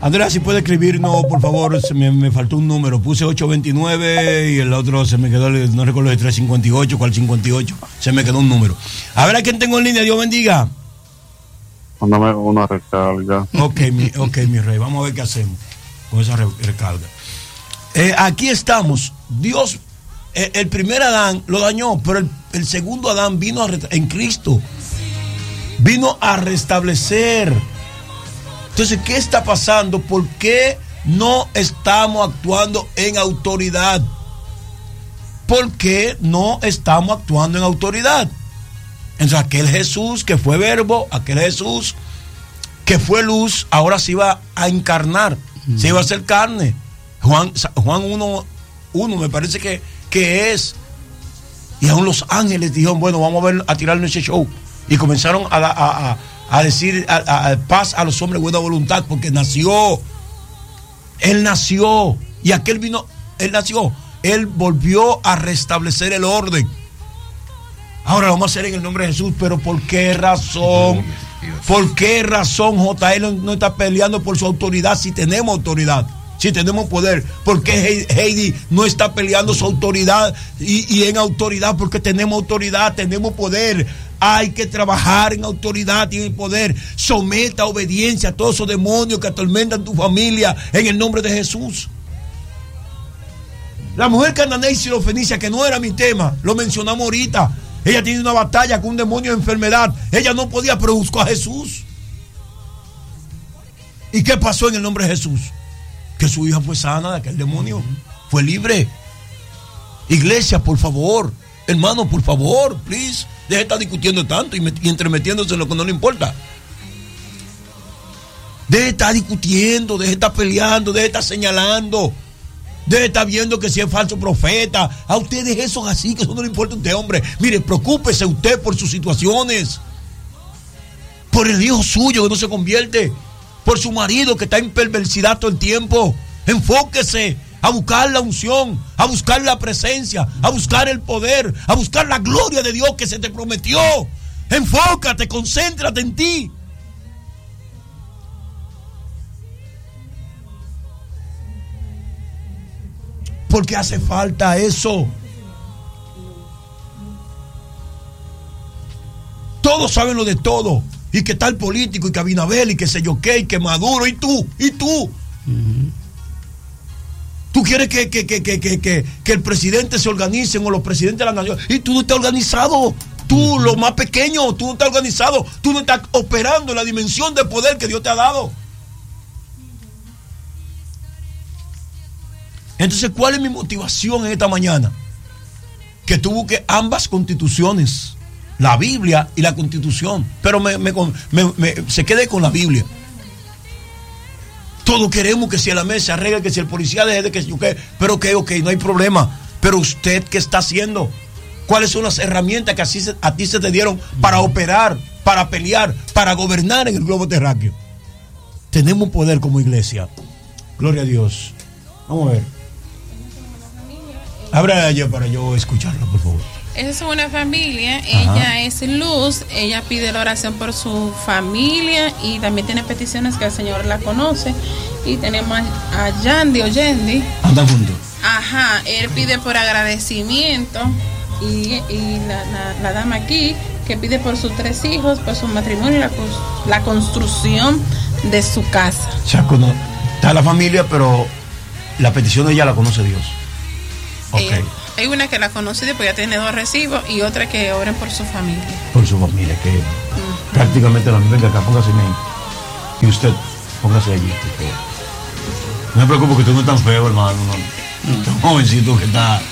Andrea, si puede escribir, no, por favor, me faltó un número. Puse 829 y el otro se me quedó, no recuerdo de 358, ¿cuál 58? Se me quedó un número. A ver, ¿a quién tengo en línea? Dios bendiga. Mándame una recarga. Ok, mi rey, vamos a ver qué hacemos con esa recarga. Aquí estamos. Dios, el primer Adán lo dañó, pero el segundo Adán vino en Cristo. Vino a restablecer. Entonces, ¿qué está pasando? ¿Por qué no estamos actuando en autoridad? ¿Por qué no estamos actuando en autoridad? Entonces, aquel Jesús que fue verbo, aquel Jesús que fue luz, ahora se iba a encarnar, se iba a hacer carne. Juan 1 me parece que es. Y aún los ángeles dijeron, bueno, vamos a tirarnos ese show. Y comenzaron a decir paz a los hombres de buena voluntad, porque nació. Él nació. Y aquel vino, él nació. Él volvió a restablecer el orden. Ahora lo vamos a hacer en el nombre de Jesús, pero ¿por qué razón? ¿Por qué razón JL no está peleando por su autoridad si tenemos autoridad? Si tenemos poder. ¿Por qué Heidi no está peleando su autoridad y en autoridad? Porque tenemos autoridad, tenemos poder. Hay que trabajar en autoridad y en poder. Someta obediencia a todos esos demonios que atormentan tu familia en el nombre de Jesús. La mujer cananea y sirofenicia, que no era mi tema, lo mencionamos ahorita. Ella tiene una batalla con un demonio de enfermedad. Ella no podía, pero buscó a Jesús. ¿Y qué pasó en el nombre de Jesús? Que su hija fue sana de aquel demonio. Fue libre. Iglesia, por favor. Hermano, por favor, please. Deje de estar discutiendo tanto y entremetiéndose en lo que no le importa. Deje de estar discutiendo, deje de estar peleando, deje de estar señalando. Debe estar viendo que si es falso profeta. A ustedes eso es así, que eso no le importa a usted, hombre. Mire, preocúpese usted por sus situaciones. Por el hijo suyo que no se convierte. Por su marido que está en perversidad todo el tiempo. Enfóquese a buscar la unción, a buscar la presencia, a buscar el poder, a buscar la gloria de Dios que se te prometió. Enfócate, concéntrate en ti. Porque hace falta eso. Todos saben lo de todo. Y que tal político, y que Abinabel, y que sé yo qué, y que Maduro, y tú. Tú quieres que el presidente se organice, o los presidentes de la nación, y tú no estás organizado. Tú, lo más pequeño, tú no estás organizado. Tú no estás operando en la dimensión de poder que Dios te ha dado. Entonces, ¿cuál es mi motivación en esta mañana? Que tú busques ambas constituciones, la Biblia y la Constitución, pero se quede con la Biblia. Todos queremos que si la mesa se arregle, que si el policía deje de que yo qué, pero ok, no hay problema. Pero usted, ¿qué está haciendo? ¿Cuáles son las herramientas que a ti se te dieron para operar, para pelear, para gobernar en el globo terráqueo? Tenemos poder como iglesia. Gloria a Dios. Vamos a ver. Abra ella para yo escucharla, por favor. Esa es una familia. Ajá. Ella es luz. Ella pide la oración por su familia y también tiene peticiones que el Señor la conoce. Y tenemos a Yandy o Yendi. Andan juntos. Ajá. Él pide por agradecimiento. Y la dama aquí que pide por sus 3 hijos, por su matrimonio y la construcción de su casa. O sea, está la familia, pero la petición de ella la conoce Dios. Okay. Hay una que la conoce, después ya tiene 2 recibos, y otra que oren por su familia. Por su familia, que prácticamente la misma que acá. Póngase en ahí. Y usted, póngase allí. No me preocupe, que usted no es tan feo, hermano. Un jovencito que está